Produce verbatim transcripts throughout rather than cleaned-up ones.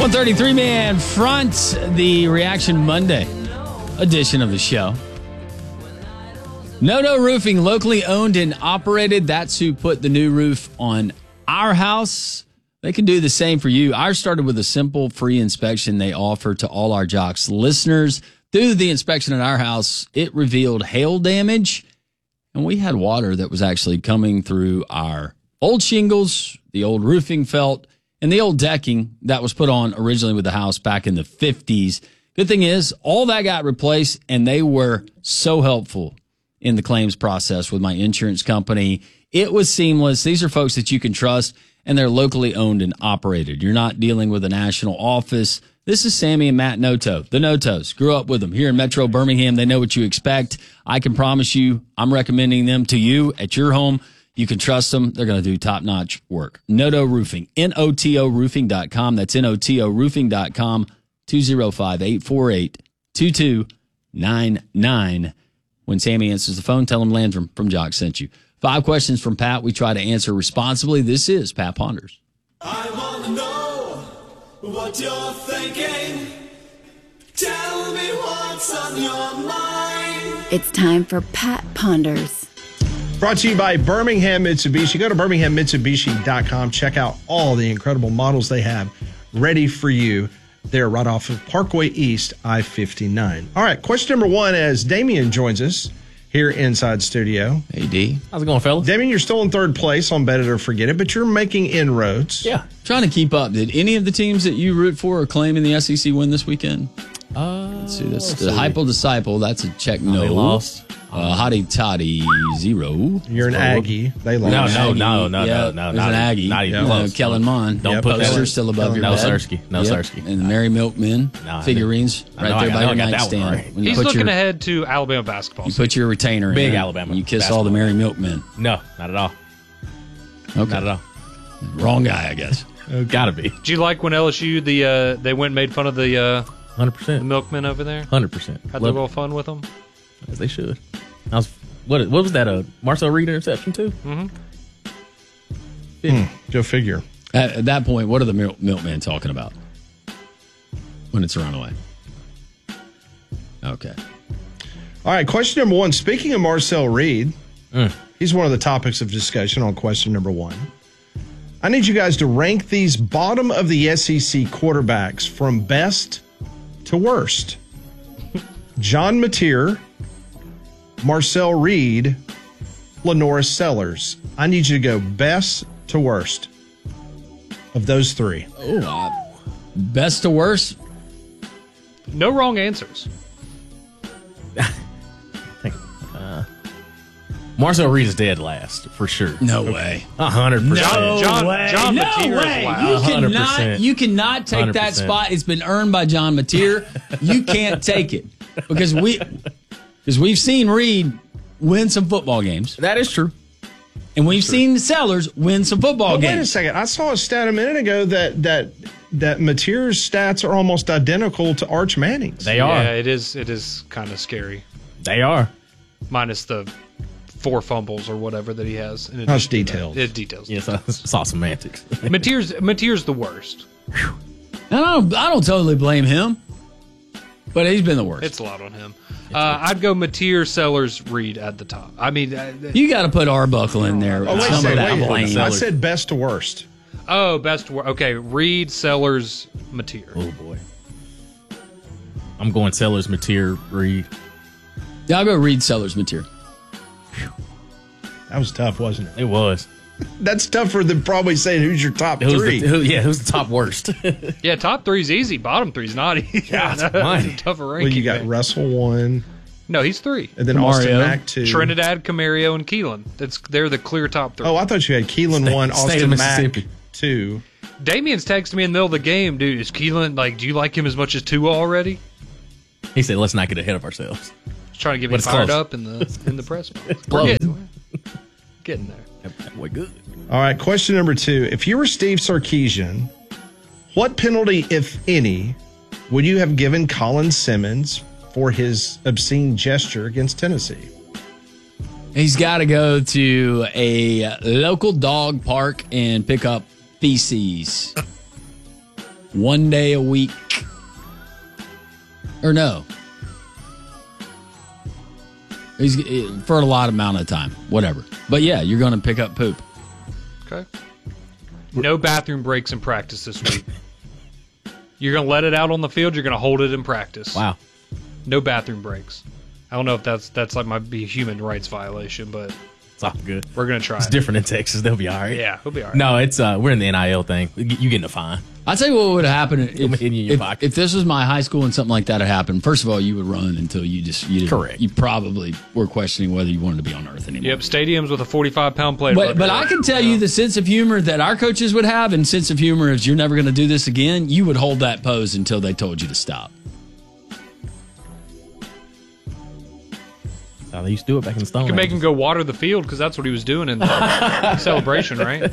one thirty-three man front, the Reaction Monday edition of the show. No No Roofing, locally owned and operated. That's who put the new roof on our house. They can do the same for you. Ours started with a simple free inspection they offer to all our Jocks listeners. Through the inspection at our house, it revealed hail damage, and we had water that was actually coming through our old shingles, the old roofing felt, and the old decking that was put on originally with the house back in the fifties. Good thing is, all that got replaced, and they were so helpful in the claims process with my insurance company. It was seamless. These are folks that you can trust, and they're locally owned and operated. You're not dealing with a national office. This is Sammy and Matt Noto, the Notos. Grew up with them here in Metro Birmingham. They know what you expect. I can promise you, I'm recommending them to you at your home. You can trust them. They're going to do top-notch work. Noto Roofing, N O T O roofing dot com. That's N O T O roofing dot com, two oh five, eight four eight, two two nine nine. When Sammy answers the phone, tell him Landrum from Jock sent you. Five questions from Pat. We try to answer responsibly. This is Pat Ponders. I want to know what you're thinking. Tell me what's on your mind. It's time for Pat Ponders. Brought to you by Birmingham Mitsubishi. Go to birmingham mitsubishi dot com. Check out all the incredible models they have ready for you. They're right off of Parkway East, I fifty-nine. All right, question number one as Damien joins us here inside studio. Hey, D. How's it going, fellas? Damien, you're still in third place on Bet It or Forget It, but you're making inroads. Yeah. Trying to keep up. Did any of the teams that you root for or claim in the S E C win this weekend? Uh, Let's see. That's the Hypo Disciple. That's a check no. They lost. Uh, Hottie Toddy, zero. You're an Aggie. They lost. No, no, Aggie. no, no, yeah, no, no. There's Not an even- Aggie. not even Uh, close. Kellen Mond. Don't Yep. put Poster that. still above your No bed. Sersky. No Yep. Sersky. And the Merry Milkmen No, I figurines didn't. I right know there I- by I know your I got that nightstand. one right. When you He's put looking your, ahead to Alabama basketball. You put your retainer Big in. Alabama You kiss all the Merry Milkmen. No, not at all. Okay. Not at all. Wrong guy, I guess. Gotta be. Did you like when L S U the uh, they went and made fun of the uh, one hundred the percent. milkmen over there? one hundred percent. Had a little fun with them. As they should. I was, what, what was that, a Marcel Reed interception, too? Mm-hmm. Hmm, go figure. At, at that point, what are the Mil- Milkmen talking about when it's a runaway? Okay. All right, question number one. Speaking of Marcel Reed, Mm. he's one of the topics of discussion on question number one. I need you guys to rank these bottom of the S E C quarterbacks from best to worst. John Mateer, Marcel Reed, Lenoris Sellers. I need you to go best to worst of those three. Oh, uh, best to worst? No wrong answers. Marcel Reed is dead last, for sure. No way. A hundred percent. No John- way. John no Mateer is way. loud. You one hundred cannot, percent. you cannot take one hundred that percent. spot. It's been earned by John Mateer. You can't take it because we because we've seen Reed win some football games, That is true. and we've seen Sellers win some football But wait a games. second. I saw a stat a minute ago that that that Mateer's stats are almost identical to Arch Manning's. They are. Yeah, it is. It is kind of scary. They are. Minus the four fumbles or whatever that he has. In That's addition to that. details. It details. Yes, I saw semantics. Mateer's Mateer's the worst. And I don't, I don't totally blame him, but he's been the worst. It's a lot on him. Uh, I'd go Mateer, Sellers, Reed at the top. I mean, uh, you got to put Arbuckle in there. Oh, wait a some of second. that Wait, blame. I said best to worst. oh, best. wor- Okay, Reed, Sellers, Mateer. Oh, boy. I'm going Sellers, Mateer, Reed. Yeah, I'll go Reed, Sellers, Mateer. That was tough, wasn't it? It was. That's tougher than probably saying who's your top Who's three. the, who, yeah, who's the top worst? Yeah, top three's easy. Bottom three's not easy. Yeah, it's That's mighty. a tougher ranking. well, you got man. Russell one, No, he's three. and then Camario. Austin Mack two. Trinidad, Camario, and Keelan. That's they're the clear top three. Oh, I thought you had Keelan State- one, State of Austin Mack Mississippi. two. Damien's texted me in the middle of the game, dude. Is Keelan like? Do you like him as much as Tua already? He said, let's not get ahead of ourselves. He's trying to get But me it's fired close. up in the in the press box. We're close. getting, getting there. Boy, good. All right, question number two. If you were Steve Sarkisian, what penalty, if any, would you have given Colin Simmons for his obscene gesture against Tennessee? He's got to go to a local dog park and pick up feces one day a week. Or no. He's for a lot amount of time. Whatever. But yeah, you're going to pick up poop. Okay. No bathroom breaks in practice this week. You're going to let it out on the field. You're going to hold it in practice. Wow. No bathroom breaks. I don't know if that's that's like might be a human rights violation, but It's all good. we're going to try It's it. different in Texas. They'll be all right. Yeah, we'll be all right. No, it's uh, we're in the N I L thing. You you getting a fine. I'll tell you what would happen if, It'll be in your if, pocket. if this was my high school and something like that had happened. First of all, you would run until you just you didn't, Correct. You probably were questioning whether you wanted to be on Earth anymore. Yep, stadiums with a forty-five pound plate. But but I can tell you the sense of humor that our coaches would have, and sense of humor is you're never going to do this again. You would hold that pose until they told you to stop. That's how they used to do it back in the Stone You can make Ages. him go water the field because that's what he was doing in the celebration, right?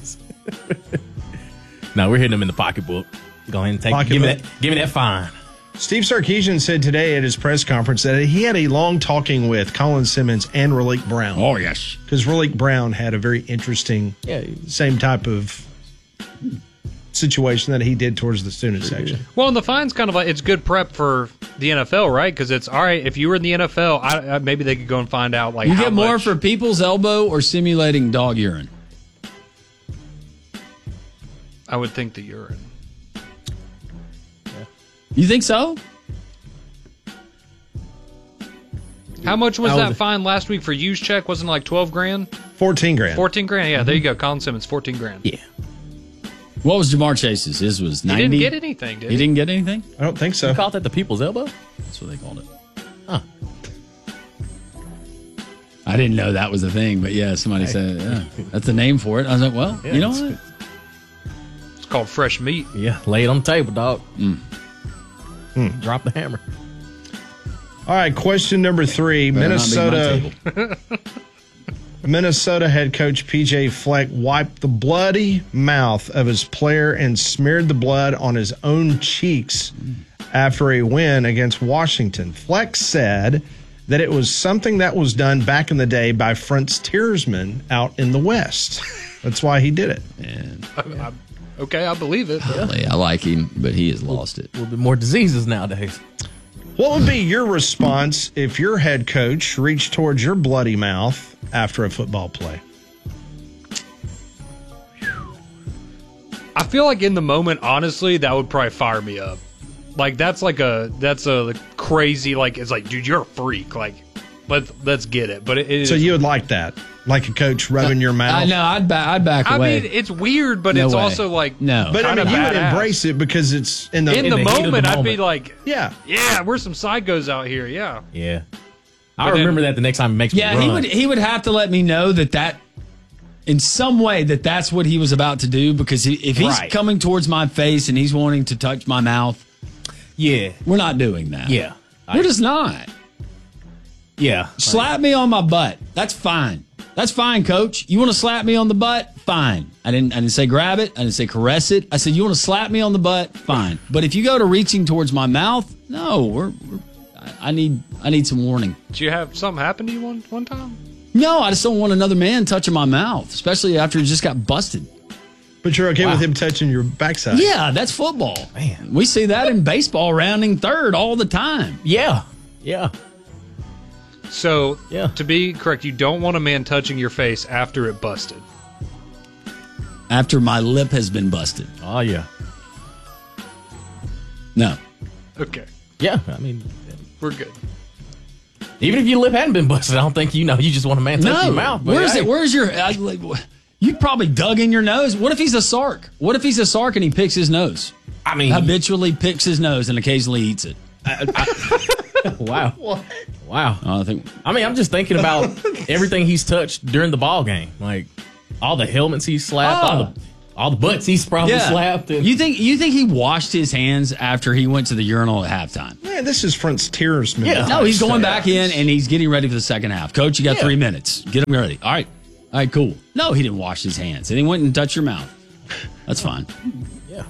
No, we're hitting them in the pocketbook. Go ahead and take. Give me Pocketbook. that. Give me that fine. Steve Sarkisian said today at his press conference that he had a long talking with Colin Simmons and Raleek Brown. Oh yes, Because Raleek Brown had a very interesting, Yeah. same type of situation that he did towards the student section. Well, and the fine's kind of like it's good prep for the N F L, right? Because it's all right if you were in the N F L, I, I, maybe they could go and find out like you how get more much- for people's elbow or simulating dog urine. I would think the urine. You think so? How much was How that was it? fine last week for use check? Wasn't it like twelve grand, fourteen grand. fourteen grand? Yeah, there you go. Colin Simmons, fourteen grand. Yeah. What was Jamar Chase's? His was He ninety. didn't get anything, did He he? didn't get anything. I don't think so. You called that the people's elbow? That's what they called it. Huh. I didn't know that was a thing, but yeah, somebody said yeah, that's the name for it. I was like, well, Yeah, you know it's what? It's called fresh meat. Yeah. Lay it on the table, dog. Mm. Drop the hammer. All right, question number three. Better not be my Minnesota table. Minnesota head coach P J Fleck wiped the bloody mouth of his player and smeared the blood on his own cheeks after a win against Washington. Fleck said that it was something that was done back in the day by French tiersmen out in the West. That's why he did it. And I, I, okay, I believe it. really, I like him, but he has lost it. A little bit more diseases nowadays. What would be your response if your head coach reached towards your bloody mouth after a football play? I feel like in the moment, honestly, that would probably fire me up. Like that's like a that's a crazy like it's like dude, you're a freak. Like let's let's get it. But it, it So is, you would like that? Like a coach rubbing your mouth? I know. I'd back. I'd back I away. mean, it's weird, but No it's way. also like No. But I kinda mean, you would badass. embrace it because it's in the, in, in the, the heat of the moment, I'd be moment. like, yeah. yeah, we're some psychos out here. Yeah. Yeah. I But then- remember that the next time it makes yeah, me he run. would. He would have to let me know that that, in some way, that that's what he was about to do. Because he, if he's Right. coming towards my face and he's wanting to touch my mouth, Yeah. we're not doing that. Yeah. we're I- just not. Yeah. Slap me on my butt. That's fine. That's fine, coach. You want to slap me on the butt? Fine. I didn't I didn't say grab it. I didn't say caress it. I said you want to slap me on the butt? Fine. But if you go to reaching towards my mouth, no, we're, we're I, I need I need some warning. Did you have something happen to you one one time? No, I just don't want another man touching my mouth, especially after he just got busted. But you're okay with him touching your backside? Yeah, that's football. Man. We see that in baseball rounding third all the time. Yeah. Yeah. So Yeah. to be correct, you don't want a man touching your face after it busted. After my lip has been busted. Oh, yeah. No. Okay, Yeah. I mean, we're good. even if your lip hadn't been busted, I don't think you know. You just want a man touching No. your mouth. but Where's hey. it? Where's your? I, like, you probably dug in your nose. What if he's a sark? What if he's a sark and he picks his nose? I mean, Habitually picks his nose and occasionally eats it. wow. Wow. I think. I mean, I'm just thinking about everything he's touched during the ball game. Like all the helmets he's slapped, Oh. all the all the butts he's probably Yeah. slapped. And, You think you think he washed his hands after he went to the urinal at halftime? Man, this is French tiersmen. Yeah. No, he's going back in and he's getting ready for the second half. Coach, you got Yeah. three minutes. Get him ready. All right. All right, cool. No, he didn't wash his hands. And he went and touched your mouth. That's fine. yeah.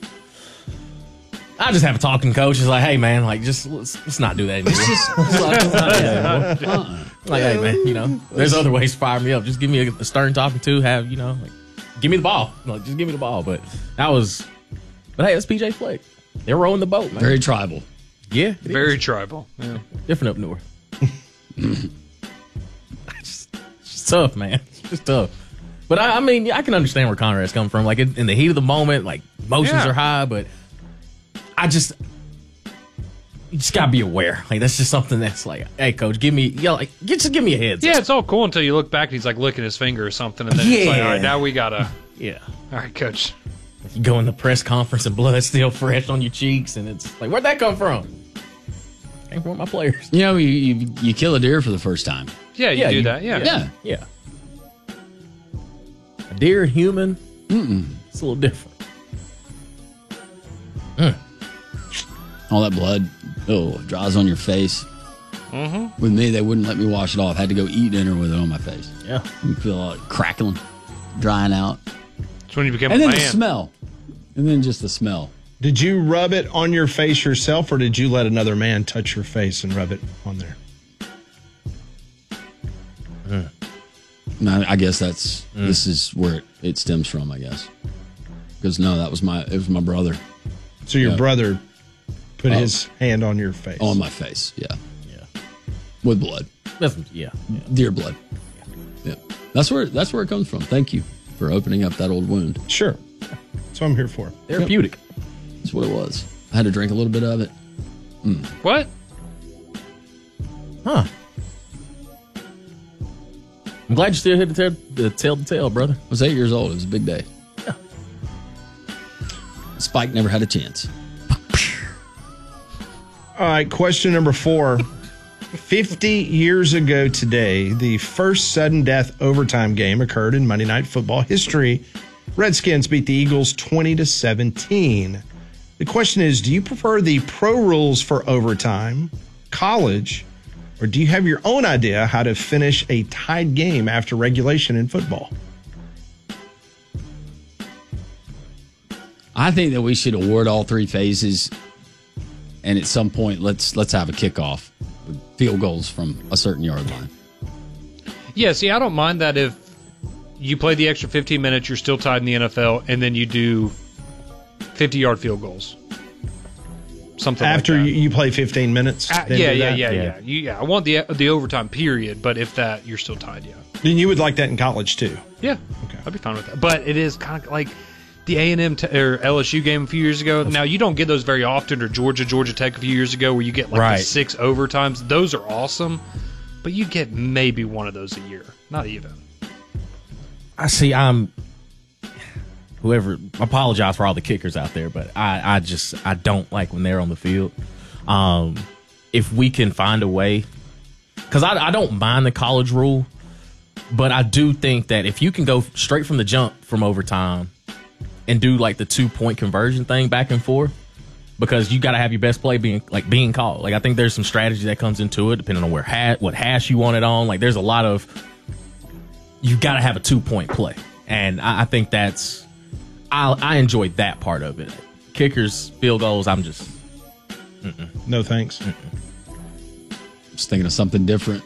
I just have a talking coach. It's like, hey man, like just let's, let's not do that anymore. Let's not do that anymore. Uh-uh. Like, hey man, you know, there's other ways to fire me up. Just give me a, a stern talking to. Have you know, like, give me the ball. Like, just give me the ball. But that was But hey, it's P J Fleck. They're rowing the boat, man. Very tribal. Yeah, it Very is. tribal. Yeah. Different up north. it's, just, it's just tough, man. It's just tough. But I, I mean, yeah, I can understand where Conrad's coming from. Like in, in the heat of the moment, like emotions Yeah. are high, but I just, you just gotta be aware. Like that's just something that's like, hey, coach, give me, yeah, like just give me a heads. Yeah, up. it's all cool until you look back and he's like licking his finger or something, and then it's like, Yeah. all right, now we gotta. yeah. All right, coach. You go in the press conference and blood's still fresh on your cheeks, and it's like, where'd that come from? Came from my players. You know, you, you you kill a deer for the first time. Yeah, you Yeah, do you- that. Yeah. Yeah. Yeah. A deer, human, mm-mm. It's a little different. All that blood, oh, dries on your face. Mm-hmm. With me, they wouldn't let me wash it off. Had to go eat dinner with it on my face. Yeah. You feel it crackling, drying out. That's when you became And a then man. the smell. And then just the smell. Did you rub it on your face yourself, or did you let another man touch your face and rub it on there? No, I guess that's, this is where it, it stems from, I guess. Because no, that was my, it was my brother So your Yeah. brother put Oh. his hand on your face. on my face. Yeah. Yeah. With blood. That's, yeah. yeah. Deer blood. Yeah. That's where, that's where it comes from. Thank you for opening up that old wound. Sure. That's what I'm here for. Therapeutic. That's what it was. I had to drink a little bit of it. What? Huh. I'm glad you still hit the tail, the tail the tail, brother. I was eight years old. It was a big day. Yeah. Spike never had a chance. All right, question number four. fifty years ago today, the first sudden death overtime game occurred in Monday Night Football history. Redskins beat the Eagles twenty to seventeen. The question is, do you prefer the pro rules for overtime, college, or do you have your own idea how to finish a tied game after regulation in football? I think that we should award all three phases, and at some point, let's let's have a kickoff with field goals from a certain yard line. Yeah, see, I don't mind that if you play the extra fifteen minutes, you're still tied in the N F L, and then you do fifty-yard field goals. Something After like that. you you play fifteen minutes? Uh, then yeah, do yeah, that? yeah, Yeah. yeah, You- yeah. I want the the overtime period, but if that, you're still tied, yeah. Then you would like that in college too. Yeah, Okay. I'd be fine with that. But it is kind of like the A and M t- or L S U game a few years ago. Now, you don't get those very often, or Georgia, Georgia Tech a few years ago, where you get like Right. the six overtimes. Those are awesome, but you get maybe one of those a year. Not even. I see. I'm whoever. I apologize for all the kickers out there, but I, I just I don't like when they're on the field. Um, if we can find a way, because I, I don't mind the college rule, but I do think that if you can go straight from the jump from overtime and do like the two point conversion thing back and forth, because you got to have your best play being like being called. Like I think there's some strategy that comes into it depending on where hat what hash you want it on. Like there's a lot of you got to have a two point play, and I, I think that's I I enjoy that part of it. Kickers, field goals, I'm just No thanks. Just thinking of something different.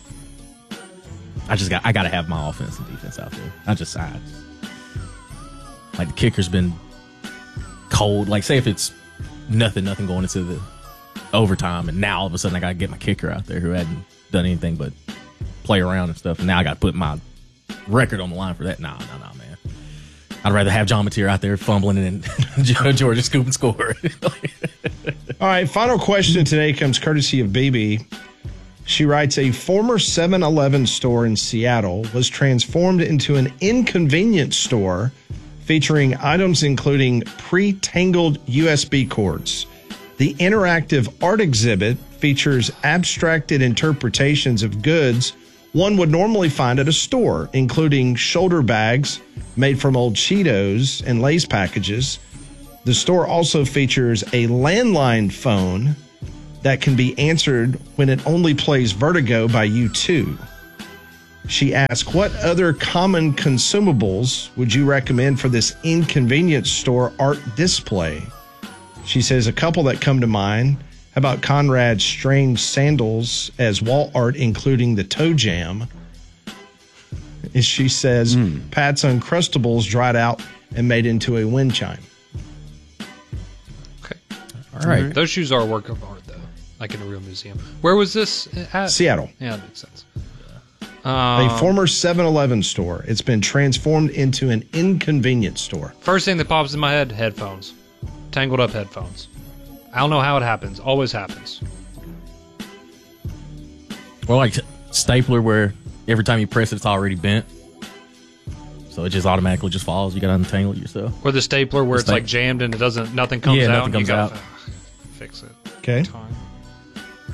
I just got I got to have my offense and defense out there. I just I just, like the kicker's been cold. Like say if it's nothing nothing going into the overtime, and now all of a sudden I got to get my kicker out there who hadn't done anything but play around and stuff, and now I got to put my record on the line for that. Nah, nah, nah, man. I'd rather have John Mateer out there fumbling and Georgia scoop and score. All right, final question today comes courtesy of B B. She writes, a former seven eleven store in Seattle was transformed into an inconvenience store featuring items including pre-tangled U S B cords. The interactive art exhibit features abstracted interpretations of goods one would normally find at a store, including shoulder bags made from old Cheetos and Lay's packages. The store also features a landline phone that can be answered when it only plays Vertigo by U two. She asked, what other common consumables would you recommend for this inconvenience store art display? She says a couple that come to mind. How about Conrad's strange sandals as wall art, including the toe jam? As she says, Pat's Uncrustables dried out and made into a wind chime. All right. Those shoes are a work of art, though, like in a real museum. Where was this at? Seattle. Yeah, that makes sense. A Um, former seven eleven store. It's been transformed into an inconvenience store. First thing that pops in my head, headphones. Tangled up headphones. I don't know how it happens. Always happens. Or like stapler, where every time you press it, it's already bent. So it just automatically just falls. You got to untangle it yourself. Or the stapler where The it's like sta- jammed and it doesn't, nothing comes Yeah, out. nothing and you comes gotta, out. Fix it. Okay. Time.